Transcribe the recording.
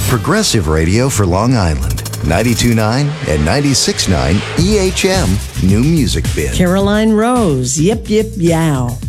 Progressive radio for Long Island. 92.9 and 96.9 EHM New Music Bin. Caroline Rose, Yip Yip Yow.